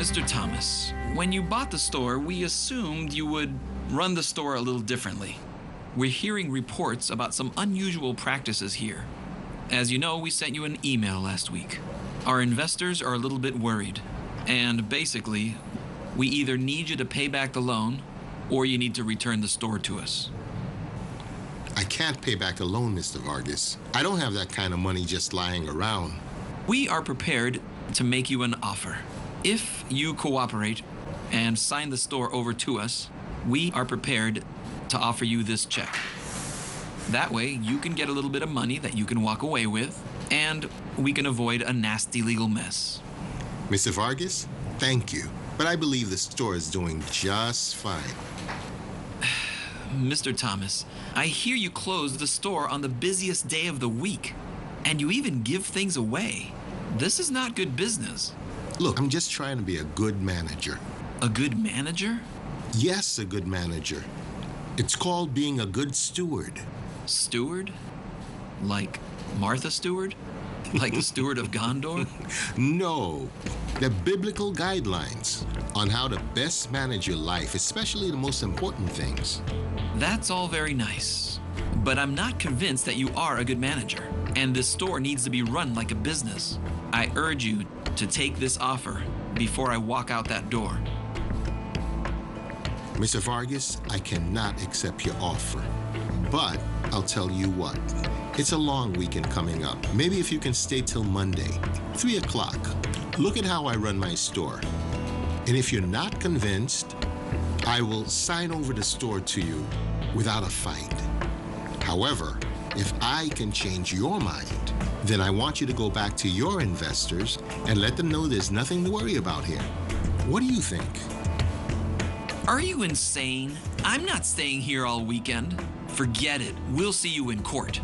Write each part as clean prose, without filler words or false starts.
Mr. Thomas, when you bought the store, we assumed you would run the store a little differently. We're hearing reports about some unusual practices here. As you know, we sent you an email last week. Our investors are a little bit worried. And basically, we either need you to pay back the loan or you need to return the store to us. I can't pay back the loan, Mr. Vargas. I don't have that kind of money just lying around. We are prepared to make you an offer. If you cooperate and sign the store over to us, we are prepared to offer you this check. That way, you can get a little bit of money that you can walk away with, and we can avoid a nasty legal mess. Mr. Vargas, thank you. But I believe the store is doing just fine. Mr. Thomas, I hear you closed the store on the busiest day of the week, and you even give things away. This is not good business. Look, I'm just trying to be a good manager. A good manager? Yes, a good manager. It's called being a good steward. Steward? Like Martha Stewart? Like the steward of Gondor? No. They're biblical guidelines on how to best manage your life, especially the most important things. That's all very nice. But I'm not convinced that you are a good manager. And this store needs to be run like a business. I urge you to take this offer before I walk out that door. Mr. Vargas, I cannot accept your offer. But I'll tell you what. It's a long weekend coming up. Maybe if you can stay till Monday, 3 o'clock. Look at how I run my store. And if you're not convinced, I will sign over the store to you without a fight. However, if I can change your mind, then I want you to go back to your investors and let them know there's nothing to worry about here. What do you think? Are you insane? I'm not staying here all weekend. Forget it. We'll see you in court.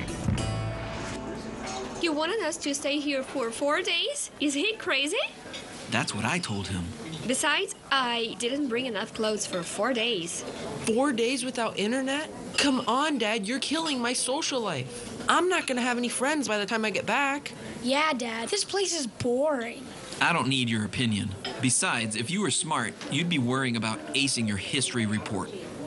You wanted us to stay here for 4 days? Is he crazy? That's what I told him. Besides, I didn't bring enough clothes for 4 days. 4 days without internet? Come on, Dad, you're killing my social life. I'm not gonna have any friends by the time I get back. Yeah, Dad, this place is boring. I don't need your opinion. Besides, if you were smart, you'd be worrying about acing your history report.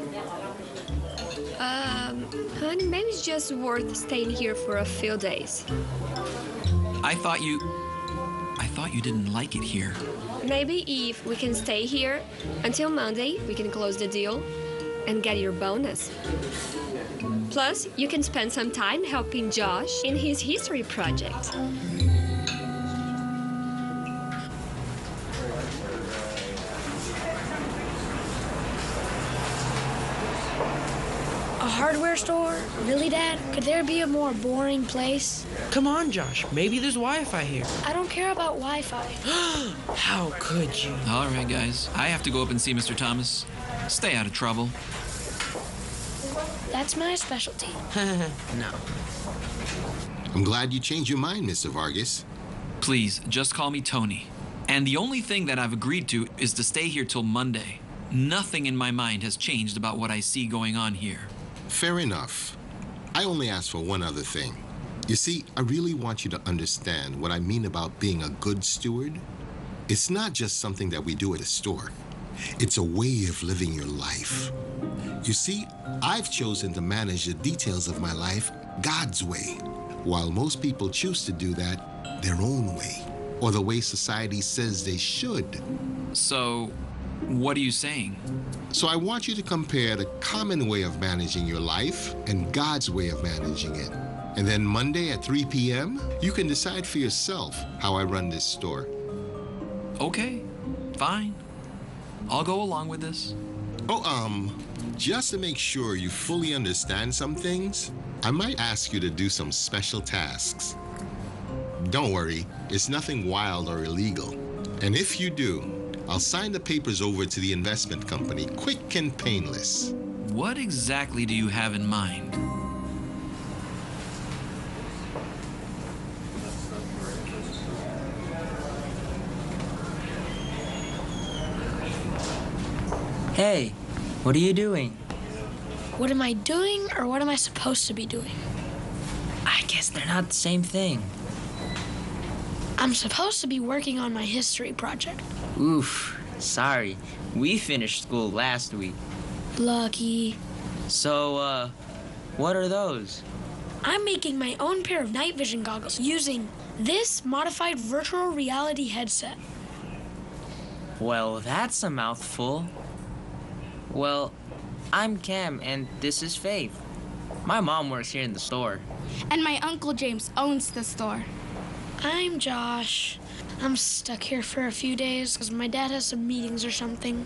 Honey, maybe it's just worth staying here for a few days. I thought you didn't like it here. Maybe if we can stay here until Monday, we can close the deal and get your bonus. Plus, you can spend some time helping Josh in his history project. A hardware store? Really, Dad? Could there be a more boring place? Come on, Josh, maybe there's Wi-Fi here. I don't care about Wi-Fi. How could you? All right, guys. I have to go up and see Mr. Thomas. Stay out of trouble. That's my specialty. No. I'm glad you changed your mind, Mr. Vargas. Please, just call me Tony. And the only thing that I've agreed to is to stay here till Monday. Nothing in my mind has changed about what I see going on here. Fair enough. I only asked for one other thing. You see, I really want you to understand what I mean about being a good steward. It's not just something that we do at a store. It's a way of living your life. You see, I've chosen to manage the details of my life God's way, while most people choose to do that their own way, or the way society says they should. So, what are you saying? So I want you to compare the common way of managing your life and God's way of managing it. And then Monday at 3 p.m., you can decide for yourself how I run this store. Okay, fine. I'll go along with this. Just to make sure you fully understand some things, I might ask you to do some special tasks. Don't worry, it's nothing wild or illegal. And if you do, I'll sign the papers over to the investment company, quick and painless. What exactly do you have in mind? Hey, what are you doing? What am I doing, or what am I supposed to be doing? I guess they're not the same thing. I'm supposed to be working on my history project. Oof, sorry. We finished school last week. Lucky. So, what are those? I'm making my own pair of night vision goggles using this modified virtual reality headset. Well, that's a mouthful. Well, I'm Cam, and this is Faith. My mom works here in the store. And my Uncle James owns the store. I'm Josh. I'm stuck here for a few days because my dad has some meetings or something.